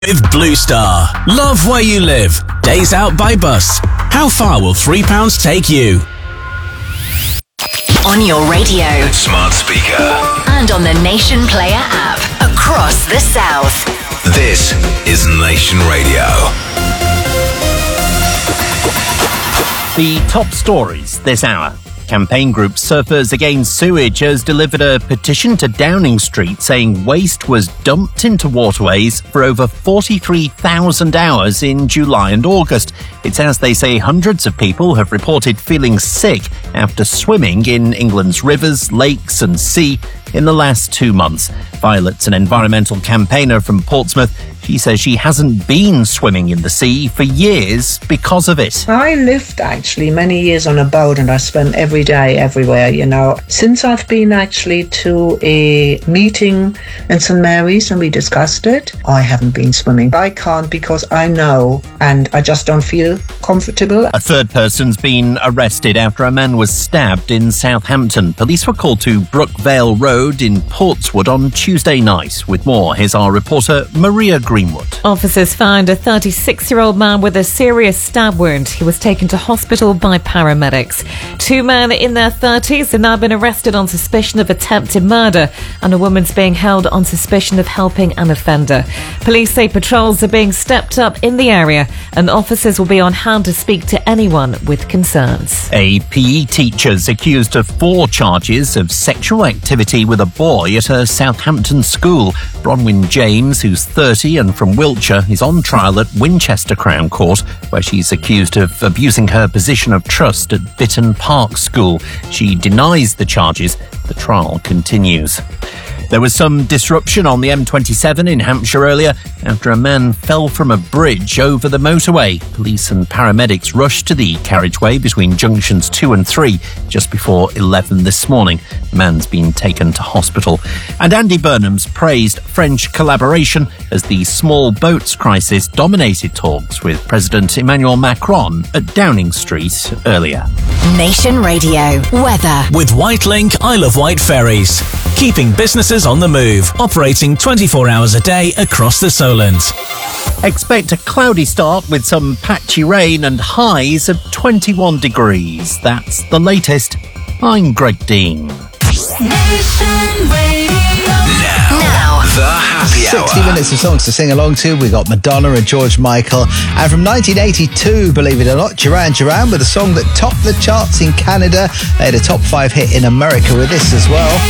With Blue Star. Love where you live. Days out by bus. How far will £3 take you? On your radio, smart speaker, and on the Nation Player app across the South. This is Nation Radio. The top stories this hour. Campaign group Surfers Against Sewage has delivered a petition to Downing Street saying waste was dumped into waterways for over 43,000 hours in July and August. It's as they say hundreds of people have reported feeling sick after swimming in England's rivers, lakes and sea in the last 2 months. Violet's an environmental campaigner from Portsmouth. She says she hasn't been swimming in the sea for years because of it. I lived actually many years on a boat and I swam every day, everywhere, you know. Since I've been actually to a meeting in St Mary's and we discussed it, I haven't been swimming. I can't because I know and I just don't feel comfortable. A third person's been arrested after a man was stabbed in Southampton. Police were called to Brookvale Road in Portswood on Tuesday night. With more, here's our reporter Maria Greenwood. Officers found a 36-year-old man with a serious stab wound. He was taken to hospital by paramedics. 2 men in their 30s have now been arrested on suspicion of attempted murder, and a woman's being held on suspicion of helping an offender. Police say patrols are being stepped up in the area, and officers will be on hand to speak to anyone with concerns. A PE teacher's accused of 4 charges of sexual activity with a boy at a Southampton school. Bronwyn James, who's 30 and from Wiltshire, is on trial at Winchester Crown Court, where she's accused of abusing her position of trust at Bitton Park School. She denies the charges. The trial continues. There was some disruption on the M27 in Hampshire earlier after a man fell from a bridge over the motorway. Police and paramedics rushed to the carriageway between junctions 2 and 3 just before 11 this morning. The man's been taken to hospital. And Andy Burnham's praised French collaboration as the small boats crisis dominated talks with President Emmanuel Macron at Downing Street earlier. Nation Radio weather. With Whitelink Isle of Wight ferries. Keeping businesses on the move. Operating 24 hours a day across the Solent. Expect a cloudy start with some patchy rain and highs of 21 degrees. That's the latest. I'm Greg Dean. Now, The Happy Hour. 60 minutes of songs to sing along to. We got Madonna and George Michael. And from 1982, believe it or not, Duran Duran with a song that topped the charts in Canada. They had a top 5 hit in America with this as well.